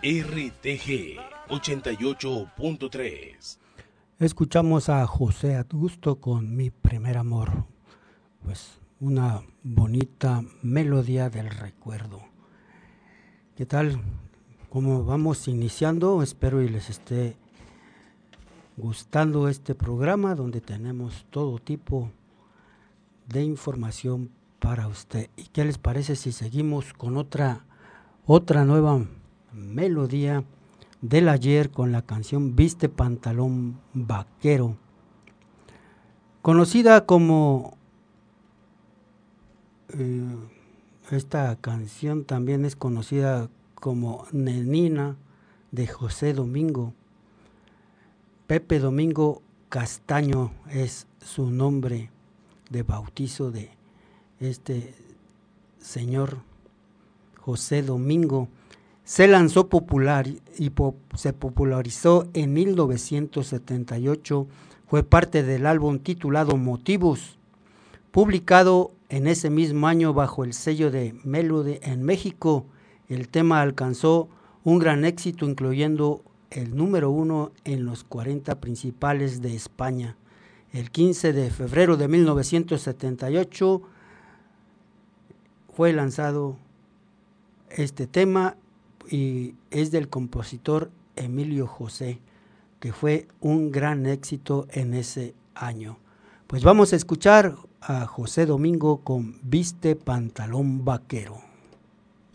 RTG 88.3. Escuchamos a José Augusto con Mi Primer Amor, pues una bonita melodía del recuerdo. ¿Qué tal? ¿Cómo vamos iniciando? Espero y les esté gustando este programa donde tenemos todo tipo de información para usted. ¿Y qué les parece si seguimos con otra nueva melodía del ayer con la canción Viste Pantalón Vaquero, conocida como esta canción también es conocida como Nenina de José Domingo. Pepe Domingo Castaño es su nombre de bautizo de este señor José Domingo. Se lanzó popular y se popularizó en 1978. Fue parte del álbum titulado Motivos, publicado en ese mismo año bajo el sello de Melody en México. El tema alcanzó un gran éxito, incluyendo el número 1 en los 40 principales de España. El 15 de febrero de 1978 fue lanzado este tema y es del compositor Emilio José, que fue un gran éxito en ese año. Pues vamos a escuchar a José Domingo con Viste Pantalón Vaquero.